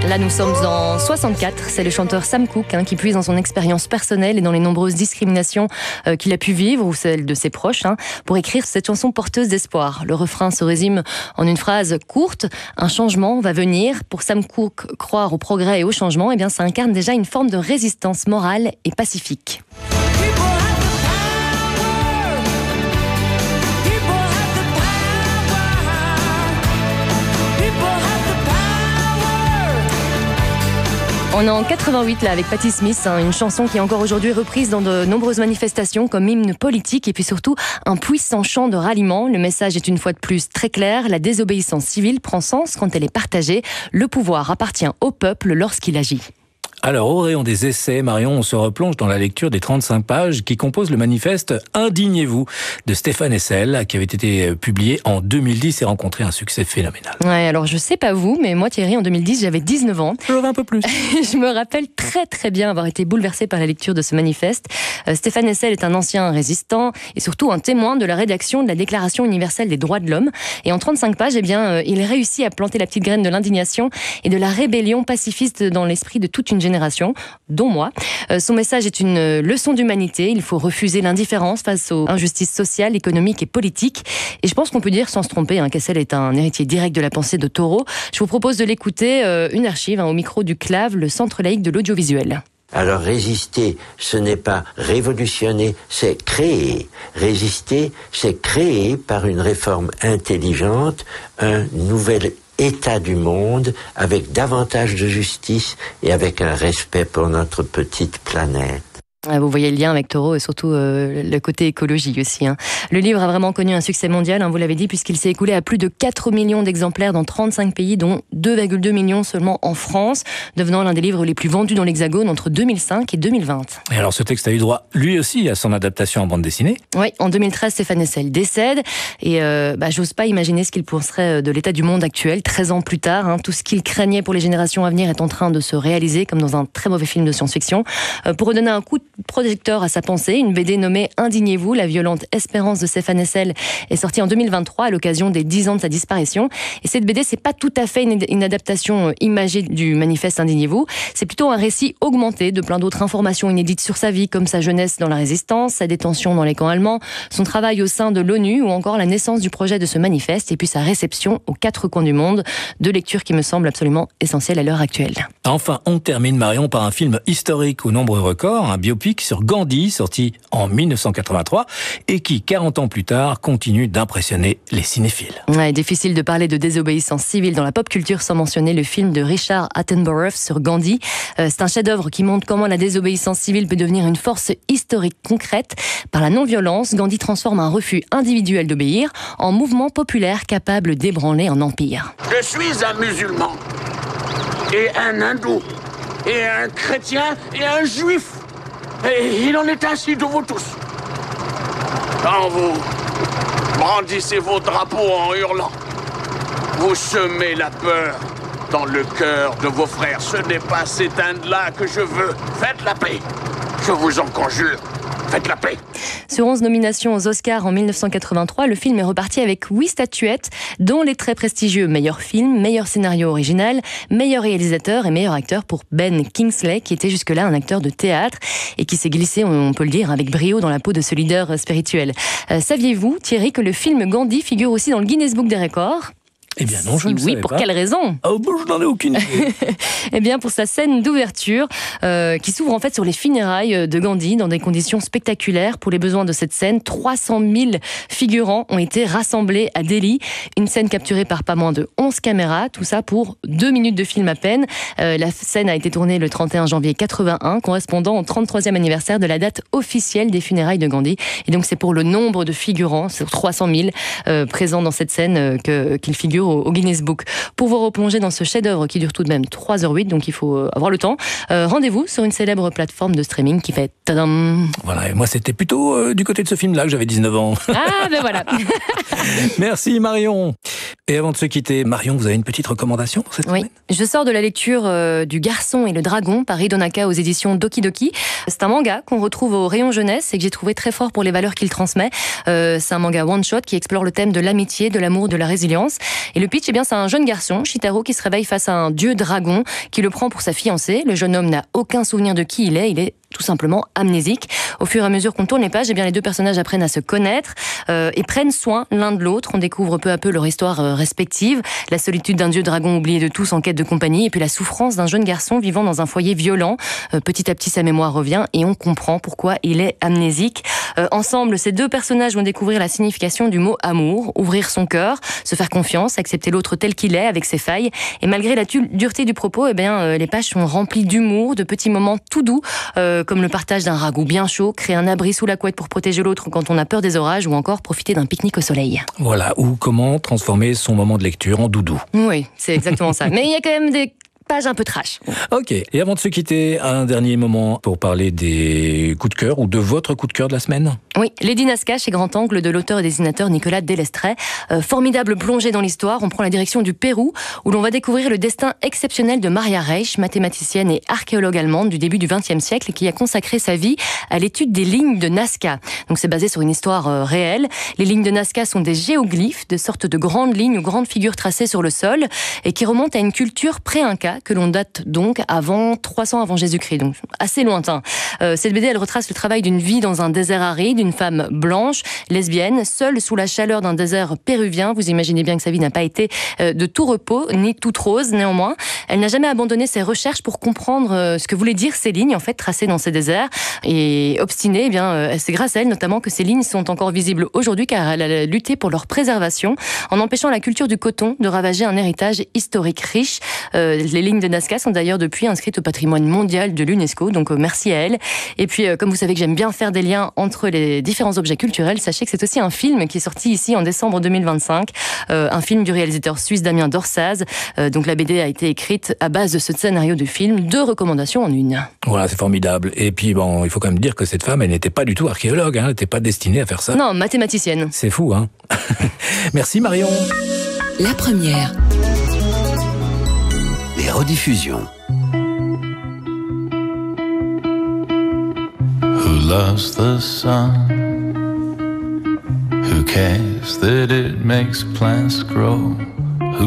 Là, nous sommes en 64. C'est le chanteur Sam Cooke qui puise dans son expérience personnelle et dans les nombreuses discriminations qu'il a pu vivre ou celles de ses proches pour écrire cette chanson porteuse d'espoir. Le refrain se résume en une phrase courte. Un changement va venir. Pour Sam Cooke, croire au progrès et au changement, eh bien, ça incarne déjà une forme de résistance morale et pacifique. On est en 88 là avec Patti Smith, une chanson qui est encore aujourd'hui reprise dans de nombreuses manifestations comme hymne politique et puis surtout un puissant chant de ralliement. Le message est une fois de plus très clair, la désobéissance civile prend sens quand elle est partagée. Le pouvoir appartient au peuple lorsqu'il agit. Alors, au rayon des essais, Marion, on se replonge dans la lecture des 35 pages qui composent le manifeste « Indignez-vous » de Stéphane Hessel, qui avait été publié en 2010 et rencontré un succès phénoménal. Ouais, alors je sais pas vous, mais moi Thierry, en 2010, j'avais 19 ans. J'aurais un peu plus. Je me rappelle très très bien avoir été bouleversée par la lecture de ce manifeste. Stéphane Hessel est un ancien résistant et surtout un témoin de la rédaction de la Déclaration universelle des droits de l'homme. Et en 35 pages, eh bien, il réussit à planter la petite graine de l'indignation et de la rébellion pacifiste dans l'esprit de toute une génération, dont moi. Son message est une leçon d'humanité. Il faut refuser l'indifférence face aux injustices sociales, économiques et politiques. Et je pense qu'on peut dire, sans se tromper, qu'Hessel est un héritier direct de la pensée de Thoreau. Je vous propose de l'écouter, une archive au micro du CLAV, le Centre laïque de l'audiovisuel. Alors résister, ce n'est pas révolutionner, c'est créer. Résister, c'est créer par une réforme intelligente un nouvel état du monde avec davantage de justice et avec un respect pour notre petite planète. Vous voyez le lien avec Thoreau et surtout le côté écologie aussi. Le livre a vraiment connu un succès mondial, vous l'avez dit, puisqu'il s'est écoulé à plus de 4 millions d'exemplaires dans 35 pays, dont 2,2 millions seulement en France, devenant l'un des livres les plus vendus dans l'Hexagone entre 2005 et 2020. Et alors ce texte a eu droit, lui aussi, à son adaptation en bande dessinée. Oui, en 2013, Stéphane Hessel décède et j'ose pas imaginer ce qu'il penserait de l'état du monde actuel, 13 ans plus tard. Tout ce qu'il craignait pour les générations à venir est en train de se réaliser, comme dans un très mauvais film de science-fiction. Pour redonner un coup de projecteur à sa pensée, une BD nommée Indignez-vous, la violente espérance de Stéphane Hessel est sortie en 2023 à l'occasion des 10 ans de sa disparition. Et cette BD, c'est pas tout à fait une adaptation imagée du manifeste Indignez-vous, c'est plutôt un récit augmenté de plein d'autres informations inédites sur sa vie, comme sa jeunesse dans la résistance, sa détention dans les camps allemands, son travail au sein de l'ONU ou encore la naissance du projet de ce manifeste et puis sa réception aux 4 coins du monde, deux lectures qui me semblent absolument essentielles à l'heure actuelle. Enfin, on termine, Marion, par un film historique aux nombreux records, un biopic sur Gandhi, sorti en 1983, et qui, 40 ans plus tard, continue d'impressionner les cinéphiles. Ouais, difficile de parler de désobéissance civile dans la pop culture sans mentionner le film de Richard Attenborough sur Gandhi. C'est un chef-d'œuvre qui montre comment la désobéissance civile peut devenir une force historique concrète. Par la non-violence, Gandhi transforme un refus individuel d'obéir en mouvement populaire capable d'ébranler un empire. Je suis un musulman, et un hindou, et un chrétien, et un juif. Et il en est ainsi de vous tous. Quand vous brandissez vos drapeaux en hurlant, vous semez la peur dans le cœur de vos frères. Ce n'est pas cette Inde-là que je veux. Faites la paix. Je vous en conjure. Faites la paix. Sur 11 nominations aux Oscars en 1983, le film est reparti avec 8 statuettes, dont les très prestigieux meilleur film, meilleur scénario original, meilleur réalisateur et meilleur acteur pour Ben Kingsley, qui était jusque-là un acteur de théâtre et qui s'est glissé, on peut le dire, avec brio dans la peau de ce leader spirituel. Saviez-vous, Thierry, que le film Gandhi figure aussi dans le Guinness Book des records ? Eh bien non, je ne savais pas. Oui, pour quelle raison ? Je n'en ai aucune idée. Eh bien pour sa scène d'ouverture qui s'ouvre en fait sur les funérailles de Gandhi dans des conditions spectaculaires. Pour les besoins de cette scène, 300 000 figurants ont été rassemblés à Delhi. Une scène capturée par pas moins de 11 caméras, tout ça pour 2 minutes de film à peine. La scène a été tournée le 31 janvier 81, correspondant au 33e anniversaire de la date officielle des funérailles de Gandhi. Et donc c'est pour le nombre de figurants, sur 300 000 présents dans cette scène qu'il figure au Guinness Book. Pour vous replonger dans ce chef-d'œuvre qui dure tout de même 3h08, donc il faut avoir le temps, rendez-vous sur une célèbre plateforme de streaming qui fait tadam. Voilà, et moi c'était plutôt du côté de ce film-là que j'avais 19 ans. Ah ben voilà. Merci Marion. Et avant de se quitter, Marion, vous avez une petite recommandation pour cette semaine ? Je sors de la lecture du Garçon et le Dragon par Hidonaka aux éditions Doki Doki. C'est un manga qu'on retrouve au rayon jeunesse et que j'ai trouvé très fort pour les valeurs qu'il transmet. C'est un manga one-shot qui explore le thème de l'amitié, de l'amour, de la résilience. Et le pitch, c'est un jeune garçon, Shitaro, qui se réveille face à un dieu dragon qui le prend pour sa fiancée. Le jeune homme n'a aucun souvenir de qui il est tout simplement amnésique. Au fur et à mesure qu'on tourne les pages, les deux personnages apprennent à se connaître et prennent soin l'un de l'autre. On découvre peu à peu leur histoire respective, la solitude d'un dieu dragon oublié de tous en quête de compagnie, et puis la souffrance d'un jeune garçon vivant dans un foyer violent. Petit à petit, sa mémoire revient et on comprend pourquoi il est amnésique. Ensemble, ces deux personnages vont découvrir la signification du mot amour, ouvrir son cœur, se faire confiance, accepter l'autre tel qu'il est, avec ses failles. Et malgré la dureté du propos, les pages sont remplies d'humour, de petits moments tout doux, comme le partage d'un ragoût bien chaud, créer un abri sous la couette pour protéger l'autre quand on a peur des orages, ou encore profiter d'un pique-nique au soleil. Voilà, ou comment transformer son moment de lecture en doudou. Oui, c'est exactement ça. Mais il y a quand même des pages un peu trash. Ok, et avant de se quitter, un dernier moment pour parler des coups de cœur, ou de votre coup de cœur de la semaine. Oui, Lady Nazca chez Grand Angle de l'auteur et dessinateur Nicolas Delestret. Formidable plongée dans l'histoire, on prend la direction du Pérou où l'on va découvrir le destin exceptionnel de Maria Reich, mathématicienne et archéologue allemande du début du XXe siècle qui a consacré sa vie à l'étude des lignes de Nazca. Donc c'est basé sur une histoire réelle. Les lignes de Nazca sont des géoglyphes, de sortes de grandes lignes ou grandes figures tracées sur le sol et qui remontent à une culture pré-inca que l'on date donc avant 300 avant Jésus-Christ, donc assez lointain. Cette BD, elle retrace le travail d'une vie dans un désert aride, une femme blanche, lesbienne, seule sous la chaleur d'un désert péruvien. Vous imaginez bien que sa vie n'a pas été de tout repos, ni toute rose néanmoins. Elle n'a jamais abandonné ses recherches pour comprendre ce que voulaient dire ces lignes, en fait, tracées dans ces déserts. Et obstinée, c'est grâce à elle notamment que ces lignes sont encore visibles aujourd'hui, car elle a lutté pour leur préservation, en empêchant la culture du coton de ravager un héritage historique riche. Les lignes de Nazca sont d'ailleurs depuis inscrites au patrimoine mondial de l'UNESCO, donc merci à elle. Et puis, comme vous savez que j'aime bien faire des liens entre les différents objets culturels, sachez que c'est aussi un film qui est sorti ici en décembre 2025, un film du réalisateur suisse Damien Dorsaz. Donc la BD a été écrite à base de ce scénario de film, 2 recommandations en une. Voilà, c'est formidable. Et puis bon, il faut quand même dire que cette femme, elle n'était pas du tout archéologue, elle n'était pas destinée à faire ça. Non, mathématicienne. C'est fou, hein. Merci Marion. La première. Les rediffusions. Who loves the sun? Who cares that it makes plants grow?